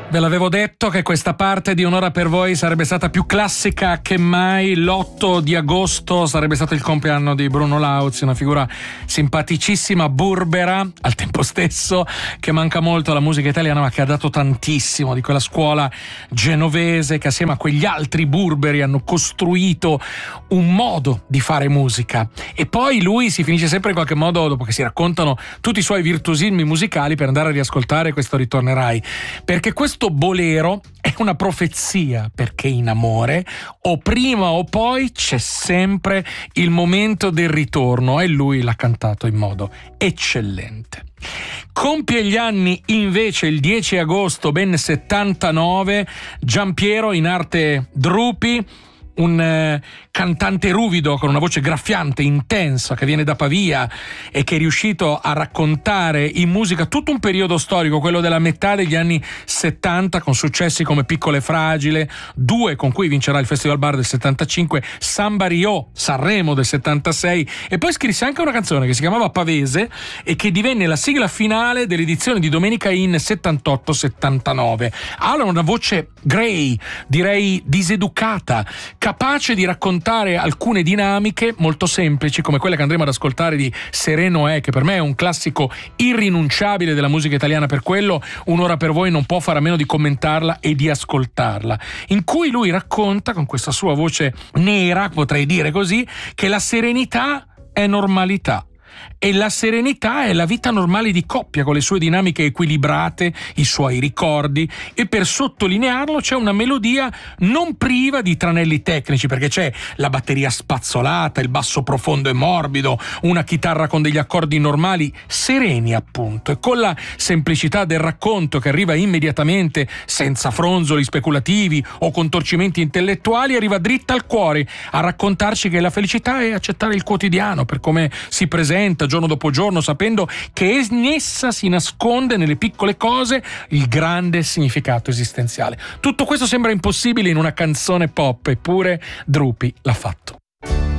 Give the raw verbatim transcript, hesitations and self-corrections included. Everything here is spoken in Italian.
Ve l'avevo detto che questa parte di Un'ora per voi sarebbe stata più classica che mai. L'otto di agosto sarebbe stato il compleanno di Bruno Lauzi, una figura simpaticissima, burbera al tempo stesso, che manca molto alla musica italiana, ma che ha dato tantissimo, di quella scuola genovese che assieme a quegli altri burberi hanno costruito un modo di fare musica. E poi lui si finisce sempre in qualche modo, dopo che si raccontano tutti i suoi virtuosismi musicali, per andare a riascoltare Questo ritornerai, perché questo Questo bolero è una profezia, perché in amore o prima o poi c'è sempre il momento del ritorno, e lui l'ha cantato in modo eccellente. Compie gli anni invece il dieci agosto, ben settantanove, Giampiero, in arte Drupi, un eh, cantante ruvido con una voce graffiante, intensa, che viene da Pavia e che è riuscito a raccontare in musica tutto un periodo storico, quello della metà degli anni settanta, con successi come Piccolo e Fragile, due con cui vincerà il Festival Bar del settantacinque, Samba Rio, Sanremo del settantasei, e poi scrisse anche una canzone che si chiamava Pavese e che divenne la sigla finale dell'edizione di Domenica In settantotto settantanove. Ha una voce grey, direi diseducata, capace di raccontare alcune dinamiche molto semplici, come quelle che andremo ad ascoltare di Sereno È, che per me è un classico irrinunciabile della musica italiana. Per quello Un'ora per voi non può fare a meno di commentarla e di ascoltarla, in cui lui racconta con questa sua voce nera, potrei dire così, che la serenità è normalità. E la serenità è la vita normale di coppia, con le sue dinamiche equilibrate, i suoi ricordi, e per sottolinearlo c'è una melodia non priva di tranelli tecnici, perché c'è la batteria spazzolata, il basso profondo e morbido, una chitarra con degli accordi normali, sereni appunto, e con la semplicità del racconto che arriva immediatamente, senza fronzoli speculativi o contorcimenti intellettuali, arriva dritta al cuore a raccontarci che la felicità è accettare il quotidiano per come si presenta giorno dopo giorno, sapendo che in essa si nasconde nelle piccole cose il grande significato esistenziale. Tutto questo sembra impossibile in una canzone pop, eppure Drupi l'ha fatto.